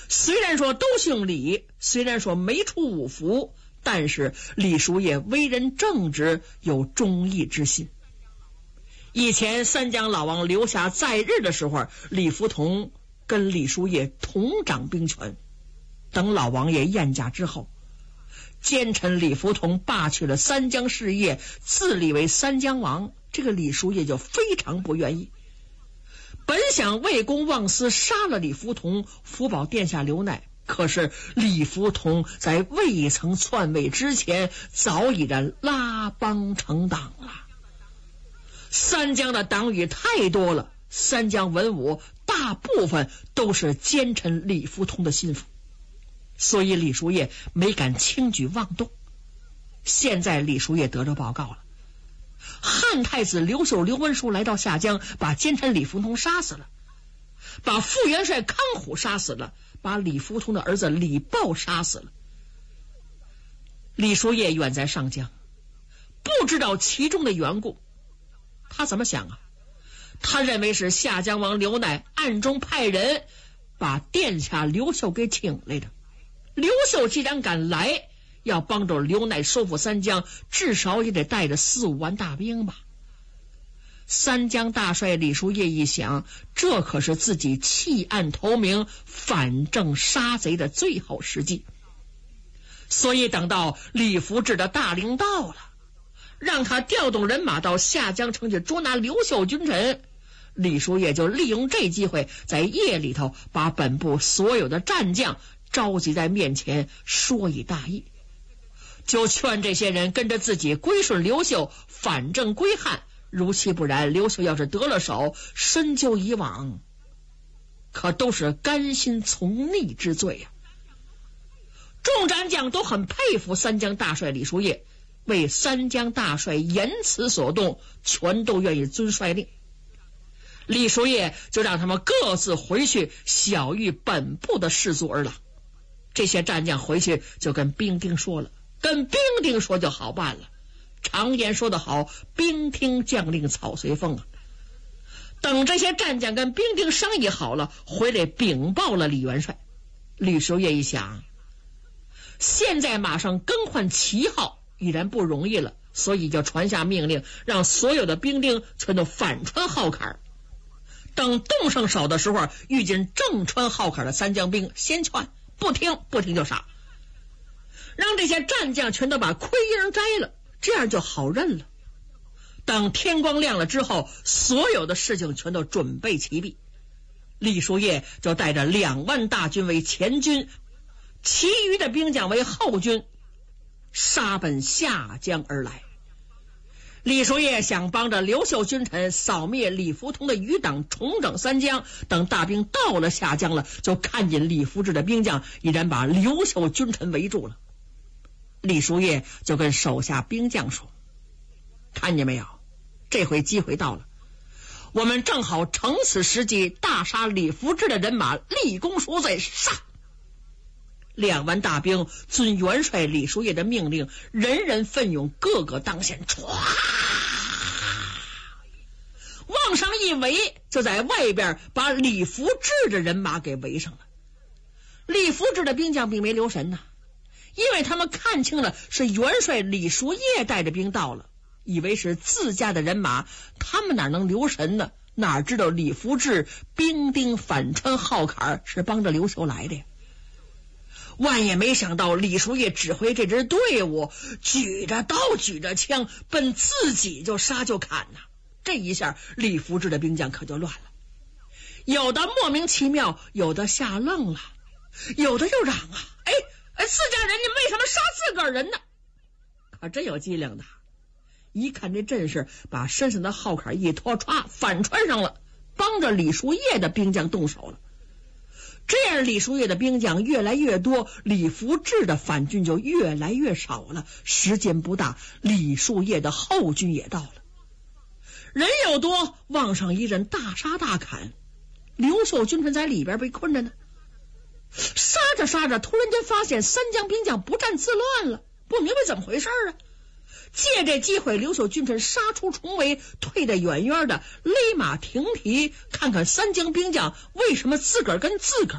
虽然说都姓李，虽然说没出五福，但是李叔夜为人正直，有忠义之心。以前三江老王留下在日的时候，李福同跟李叔夜同掌兵权。等老王爷晏驾之后，奸臣李福同罢去了三江事业，自立为三江王，这个李叔夜就非常不愿意。本想魏公忘私杀了李福同，福保殿下刘鼐，可是李福同在未曾篡位之前，早已然拉帮成党了。三江的党羽太多了，三江文武大部分都是奸臣李福同的心腹，所以李叔夜没敢轻举妄动。现在李叔夜得着报告了，汉太子刘秀刘文书来到下江，把奸臣李福同杀死了，把副元帅康虎杀死了，把李福同的儿子李豹杀死了。李叔夜远在上江，不知道其中的缘故。他怎么想啊？他认为是下江王刘鼐暗中派人把殿下刘秀给请来的。刘秀既然敢来，要帮助刘鼐收复三江，至少也得带着4-5万大兵吧。三江大帅李叔夜一想，这可是自己弃暗投明、反正杀贼的最好时机。所以等到李福志的大令到了，让他调动人马到下江城去捉拿刘秀君臣，李叔夜就利用这机会，在夜里头把本部所有的战将召集在面前，说以大义，就劝这些人跟着自己归顺刘秀，反正归汉。如其不然，刘秀要是得了手，深究以往，可都是甘心从逆之罪呀。众战将都很佩服三江大帅李叔夜，为三江大帅言辞所动，全都愿意遵帅令。李叔夜就让他们各自回去晓谕本部的士卒儿郎。这些战将回去就跟兵丁说了，跟兵丁说就好办了。常言说得好，兵听将令草随风啊。等这些战将跟兵丁商议好了，回来禀报了李元帅。李叔夜一想，现在马上更换旗号已然不容易了，所以就传下命令，让所有的兵丁全都反穿号坎。等动上手的时候，遇见正穿号坎的三江兵，先劝，不听就杀，让这些战将全都把盔缨摘了，这样就好认了。等天光亮了之后，所有的事情全都准备齐毕。李叔夜就带着2万大军为前军，其余的兵将为后军，杀奔下江而来。李叔夜想帮着刘秀君臣扫灭李福同的余党，重整三江。等大兵到了下江了，就看见李福志的兵将已然把刘秀君臣围住了。李叔夜就跟手下兵将说，看见没有，这回机会到了，我们正好乘此时机大杀李福志的人马，立功赎罪，杀！2万大兵遵元帅李叔夜的命令，人人奋勇，个个当先，唰往上一围，就在外边把李福志的人马给围上了。李福志的兵将并没留神呐，因为他们看清了是元帅李叔夜带着兵到了，以为是自家的人马，他们哪能留神呢？哪知道李福志兵丁反穿号坎，是帮着刘秀来的呀。万也没想到李叔夜指挥这支队伍举着刀举着枪奔自己就杀就砍呐。这一下李福志的兵将可就乱了，有的莫名其妙，有的吓愣了，有的又嚷啊，自家人你为什么杀自个儿人呢？可真有机灵的，一看这阵势，把身上的号坎一脱，歘反穿上了，帮着李叔夜的兵将动手了。这样李叔夜的兵将越来越多，李福志的反军就越来越少了。时间不大，李叔夜的后军也到了，人又多，往上一阵大杀大砍，刘秀君臣在里边被困着呢。杀着杀着，突然间发现三江兵将不战自乱了，不明白怎么回事啊。借这机会，刘秀君臣杀出重围，退得远远的，勒马停蹄，看看三江兵将为什么自个儿跟自个儿